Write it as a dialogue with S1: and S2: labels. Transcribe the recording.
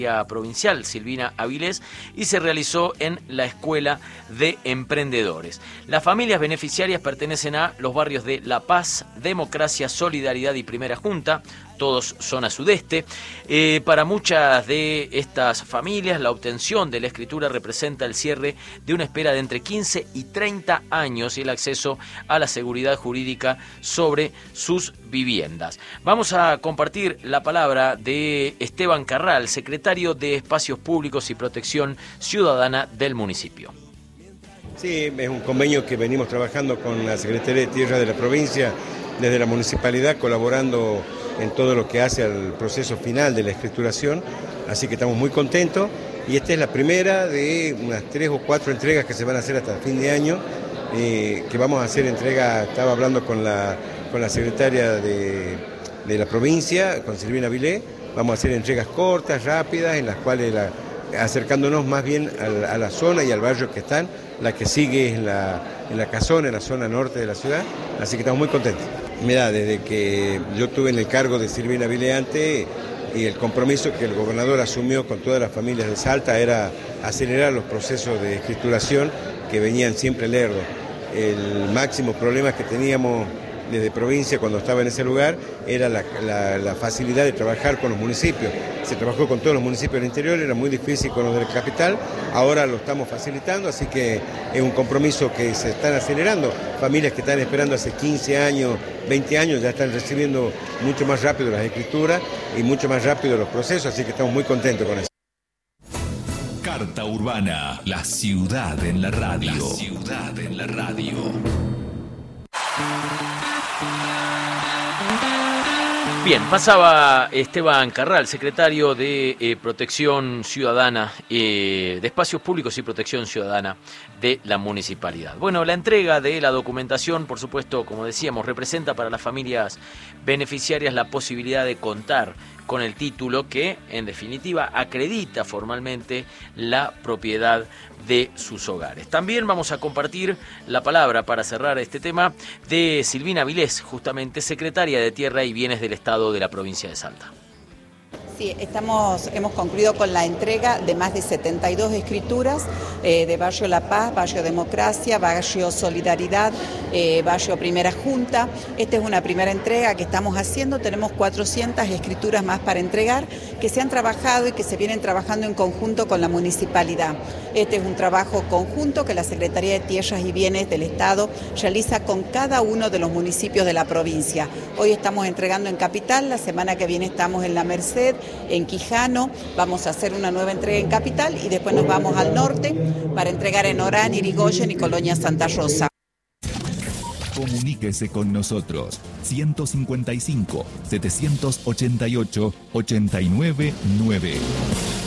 S1: provincial Silvina Avilés y se realizó en la Escuela de Emprendedores. Las familias beneficiarias pertenecen a los barrios de La Paz, Democracia, Solidaridad y Primera Junta, todos zona sudeste. Para muchas de estas familias la obtención de la escritura representa el cierre de una espera de entre 15 y 30 años y el acceso a la seguridad jurídica sobre sus viviendas. Vamos a compartir la palabra de Esteban Carral, secretario de Espacios Públicos y Protección Ciudadana del municipio.
S2: Sí, es un convenio que venimos trabajando con la Secretaría de Tierra de la provincia, desde la municipalidad, colaborando en todo lo que hace al proceso final de la escrituración, así que estamos muy contentos y esta es la primera de unas 3 o 4 entregas que se van a hacer hasta el fin de año, que vamos a hacer entrega. Estaba hablando con la secretaria de la provincia, con Silvina Avilés. Vamos a hacer entregas cortas, rápidas, en las cuales acercándonos más bien a la zona y al barrio que están. La que sigue es en la Casona, en la zona norte de la ciudad, así que estamos muy contentos. Mira, desde que yo tuve en el cargo de Silvina Avilés antes, y el compromiso que el gobernador asumió con todas las familias de Salta era acelerar los procesos de escrituración que venían siempre lerdos. El máximo problema que teníamos desde provincia cuando estaba en ese lugar era la facilidad de trabajar con los municipios. Se trabajó con todos los municipios del interior, era muy difícil con los de la capital, ahora lo estamos facilitando, así que es un compromiso que se están acelerando. Familias que están esperando hace 15 años, 20 años, ya están recibiendo mucho más rápido las escrituras y mucho más rápido los procesos, así que estamos muy contentos con eso.
S3: Carta Urbana, la ciudad en la radio. La ciudad en la radio.
S1: Bien, pasaba Esteban Carral, secretario de Protección Ciudadana, de Espacios Públicos y Protección Ciudadana de la municipalidad. Bueno, la entrega de la documentación, por supuesto, como decíamos, representa para las familias beneficiarias la posibilidad de contar con el título que, en definitiva, acredita formalmente la propiedad de sus hogares. También vamos a compartir la palabra, para cerrar este tema, de Silvina Avilés, justamente secretaria de Tierra y Bienes del Estado de la provincia de Salta.
S4: Sí, hemos concluido con la entrega de más de 72 escrituras de Barrio La Paz, Barrio Democracia, Barrio Solidaridad, Barrio Primera Junta. Esta es una primera entrega que estamos haciendo, tenemos 400 escrituras más para entregar que se han trabajado y que se vienen trabajando en conjunto con la municipalidad. Este es un trabajo conjunto que la Secretaría de Tierras y Bienes del Estado realiza con cada uno de los municipios de la provincia. Hoy estamos entregando en Capital, la semana que viene estamos en La Merced, en Quijano, vamos a hacer una nueva entrega en Capital y después nos vamos al norte para entregar en Orán, Irigoyen y Colonia Santa Rosa.
S3: Comuníquese con nosotros 155 788 899.